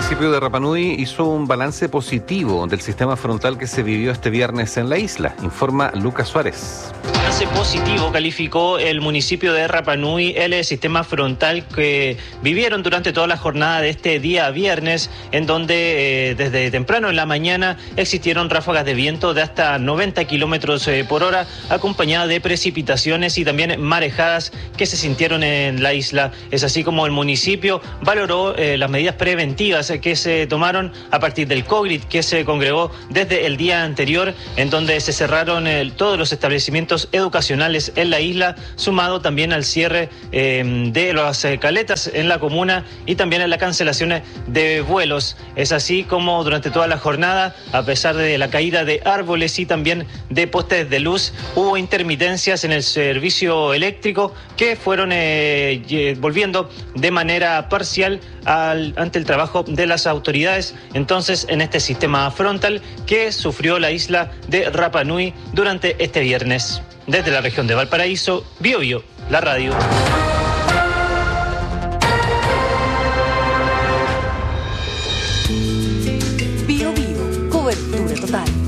municipio de Rapa Nui hizo un balance positivo del sistema frontal que se vivió este viernes en la isla, informa Lucas Suárez. Balance positivo calificó el municipio de Rapa Nui el sistema frontal que vivieron durante toda la jornada de este día viernes, en donde desde temprano en la mañana existieron ráfagas de viento de hasta 90 kilómetros por hora, acompañadas de precipitaciones y también marejadas que se sintieron en la isla. Es así como el municipio valoró las medidas preventivas que se tomaron a partir del COVID que se congregó desde el día anterior, en donde se cerraron todos los establecimientos educacionales en la isla, sumado también al cierre de las caletas en la comuna y también en la cancelación de vuelos. Es así como durante toda la jornada, a pesar de la caída de árboles y también de postes de luz, hubo intermitencias en el servicio eléctrico que fueron volviendo de manera parcial ante el trabajo de las autoridades. Entonces, en este sistema frontal que sufrió la isla de Rapa Nui durante este viernes. Desde la región de Valparaíso, BioBio, la radio. BioBio, cobertura total.